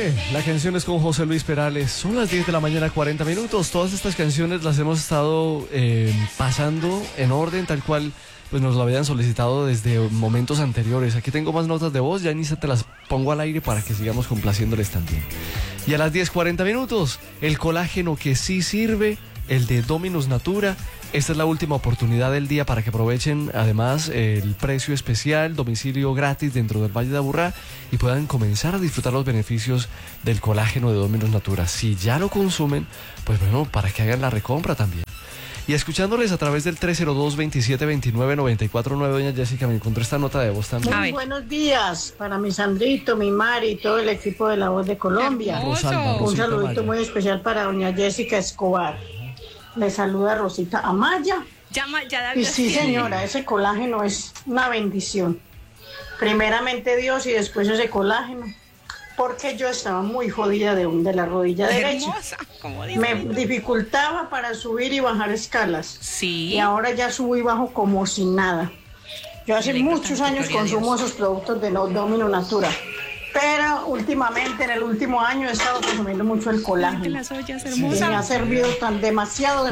9. La canción es con José Luis Perales. Son las 10 de la mañana, 40 minutos. Todas estas canciones las hemos estado pasando en orden, tal cual pues nos lo habían solicitado desde momentos anteriores. Aquí tengo más notas de voz, ya ni se te las pongo al aire para que sigamos complaciéndoles también. Y a las 10:40 minutos, el colágeno que sí sirve, el de Dominus Natura. Esta es la última oportunidad del día para que aprovechen además el precio especial, domicilio gratis dentro del Valle de Aburrá y puedan comenzar a disfrutar los beneficios del colágeno de Dominus Natura. Si ya lo consumen, pues bueno, para que hagan la recompra también. Y escuchándoles a través del 302-2729-949, doña Jessica, me encontré esta nota de voz también. Muy buenos días para mi Sandrito, mi Mari y todo el equipo de La Voz de Colombia. Rosalba, Un saludito Amaya. muy especial para doña Jessica Escobar. Le saluda Rosita Amaya. Y sí, señora, ese colágeno es una bendición. Primeramente Dios y después ese colágeno. Porque yo estaba muy jodida de la rodilla derecha. Hermosa, como dice. Me dificultaba para subir y bajar escalas. Sí. Y ahora ya subo y bajo como sin nada. Yo hace muchos años consumo esos productos de Dominus Natura. Pero últimamente, en el último año, he estado consumiendo mucho el colágeno. Las ollas Y hermosas. me ha servido demasiado.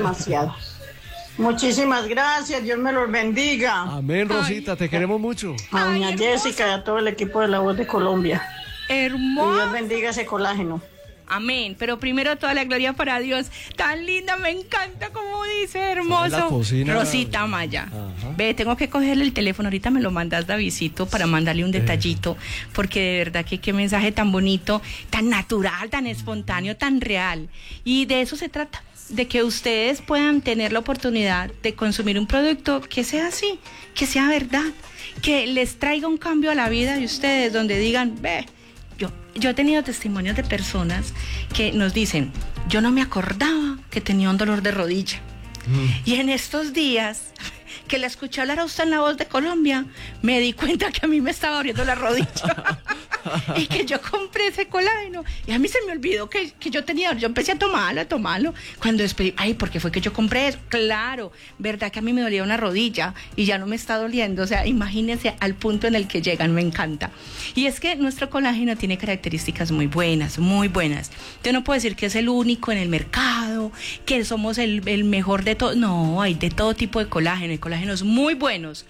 Muchísimas gracias, Dios me los bendiga. Amén, Rosita, te queremos mucho. A doña Jessica y a todo el equipo de La Voz de Colombia. Que Hermosa. Dios bendiga ese colágeno. Amén, pero primero toda la gloria para Dios. Tan linda, me encanta como dice, La hermoso. cocina. Rosita Maya. Ajá. Ve, tengo que cogerle el teléfono, ahorita me lo mandas, Davidcito, para mandarle un detallito, porque de verdad que qué mensaje tan bonito, tan natural, tan espontáneo, tan real. Y de eso se trata, de que ustedes puedan tener la oportunidad de consumir un producto que sea así, que sea verdad, que les traiga un cambio a la vida de ustedes, donde digan, ve, yo he tenido testimonios de personas que nos dicen, yo no me acordaba que tenía un dolor de rodilla. Y en estos días que la escuché hablar a usted en La Voz de Colombia, me di cuenta que a mí me estaba abriendo la rodilla. Y que yo compré ese colágeno. Y a mí se me olvidó que yo empecé a tomarlo. Cuando después, ¿por qué fue que yo compré eso? Claro, verdad que a mí me dolía una rodilla y ya no me está doliendo. O sea, imagínense al punto en el que llegan, me encanta. Y es que nuestro colágeno tiene características muy buenas, muy buenas. Yo no puedo decir que es el único en el mercado, que somos el mejor de todo. No, hay de todo tipo de colágeno. Hay colágenos muy buenos,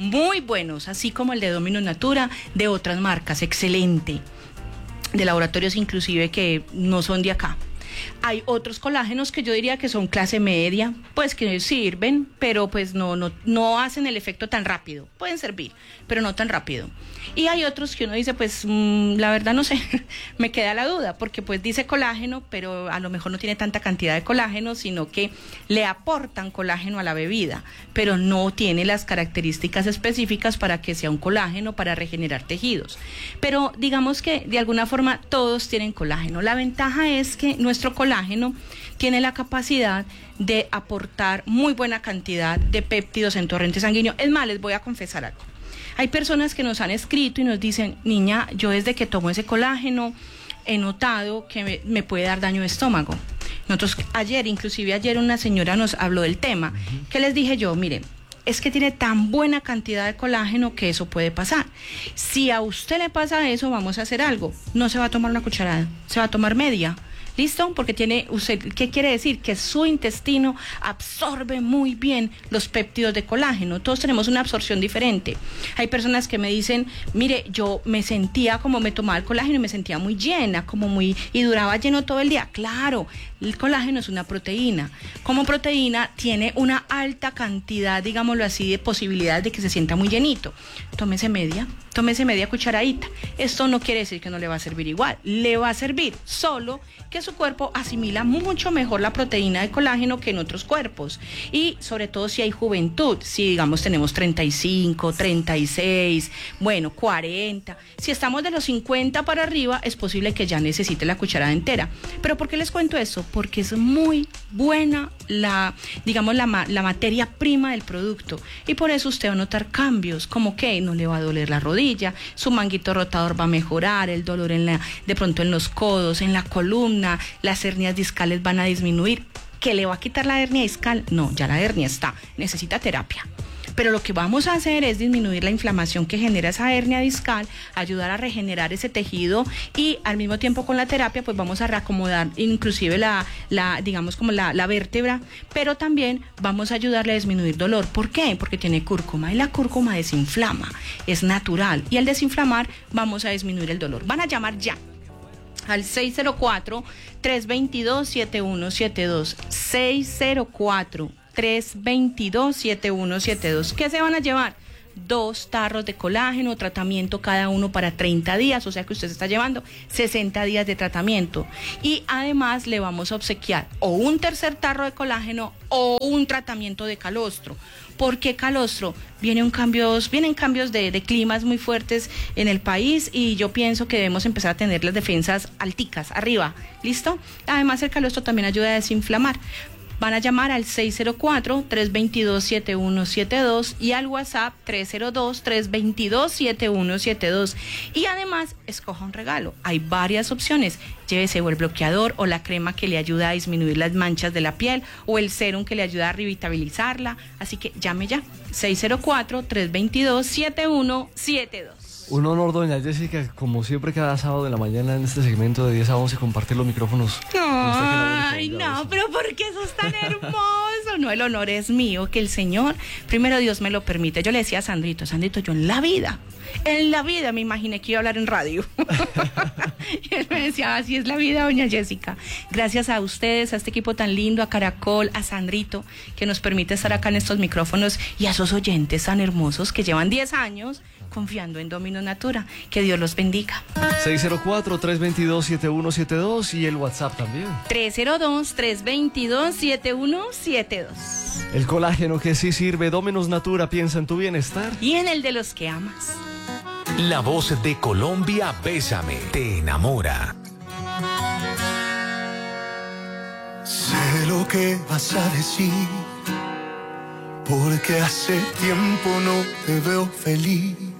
así como el de Dominus Natura, de otras marcas, excelente, de laboratorios inclusive que no son de acá. Hay otros colágenos que yo diría que son clase media, pues que sirven, pero pues no hacen el efecto tan rápido. Pueden servir, pero no tan rápido. Y hay otros que uno dice, pues la verdad no sé, me queda la duda, porque pues dice colágeno, pero a lo mejor no tiene tanta cantidad de colágeno, sino que le aportan colágeno a la bebida, pero no tiene las características específicas para que sea un colágeno para regenerar tejidos. Pero digamos que de alguna forma todos tienen colágeno. La ventaja es que nuestro colágeno tiene la capacidad de aportar muy buena cantidad de péptidos en torrente sanguíneo. Es más, les voy a confesar algo. Hay personas que nos han escrito y nos dicen, niña, yo desde que tomo ese colágeno he notado que me puede dar daño de estómago. Nosotros inclusive ayer una señora nos habló del tema. ¿Qué les dije yo? Miren, es que tiene tan buena cantidad de colágeno que eso puede pasar. Si a usted le pasa eso, vamos a hacer algo. No se va a tomar una cucharada, se va a tomar media. ¿Listo? Porque ¿qué quiere decir? Que su intestino absorbe muy bien los péptidos de colágeno. Todos tenemos una absorción diferente. Hay personas que me dicen, mire, yo me sentía como me tomaba el colágeno y me sentía muy llena, y duraba lleno todo el día. Claro, el colágeno es una proteína. Como proteína tiene una alta cantidad, digámoslo así, de posibilidades de que se sienta muy llenito. Tómese media cucharadita. Esto no quiere decir que no le va a servir igual. Le va a servir, solo que su cuerpo asimila mucho mejor la proteína de colágeno que en otros cuerpos. Y sobre todo si hay juventud, si digamos tenemos 35, 36, 40. Si estamos de los 50 para arriba, es posible que ya necesite la cucharada entera. ¿Pero por qué les cuento eso? Porque es muy buena la materia prima del producto. Y por eso usted va a notar cambios, como que no le va a doler la rodilla, su manguito rotador va a mejorar, el dolor de pronto en los codos, en la columna, las hernias discales van a disminuir. ¿Que le va a quitar la hernia discal? No, ya la hernia está, necesita terapia. Pero lo que vamos a hacer es disminuir la inflamación que genera esa hernia discal, ayudar a regenerar ese tejido y al mismo tiempo con la terapia pues vamos a reacomodar inclusive digamos como la vértebra, pero también vamos a ayudarle a disminuir dolor. ¿Por qué? Porque tiene cúrcuma y la cúrcuma desinflama, es natural y al desinflamar vamos a disminuir el dolor. Van a llamar ya al 604-322-7172, 604-322-7172. ¿Qué se van a llevar? 2 tarros de colágeno, tratamiento cada uno para 30 días, o sea que usted se está llevando 60 días de tratamiento. Y además le vamos a obsequiar o un tercer tarro de colágeno o un tratamiento de calostro. ¿Por qué calostro? Vienen cambios de climas muy fuertes en el país y yo pienso que debemos empezar a tener las defensas alticas, arriba, ¿listo? Además el calostro también ayuda a desinflamar. Van a llamar al 604-322-7172 y al WhatsApp 302-322-7172. Y además, escoja un regalo. Hay varias opciones. Llévese o el bloqueador o la crema que le ayuda a disminuir las manchas de la piel o el serum que le ayuda a revitalizarla. Así que llame ya. 604-322-7172. Un honor, doña Jessica, como siempre cada sábado de la mañana en este segmento de 10 a 11 compartir los micrófonos. Ay, no, pero ¿por qué sos tan hermoso? No, el honor es mío, que el Señor, primero Dios me lo permite. Yo le decía a Sandrito, yo en la vida me imaginé que iba a hablar en radio. Y él me decía, así es la vida, doña Jessica. Gracias a ustedes, a este equipo tan lindo, a Caracol, a Sandrito, que nos permite estar acá en estos micrófonos y a esos oyentes tan hermosos que llevan 10 años confiando en Domino Natura. Que Dios los bendiga. 604-322-7172 y el WhatsApp también. 302-322-7172. El colágeno que sí sirve. Dominos Natura piensa en tu bienestar y en el de los que amas. La voz de Colombia, Bésame, te enamora. Sé lo que vas a decir, porque hace tiempo no te veo feliz.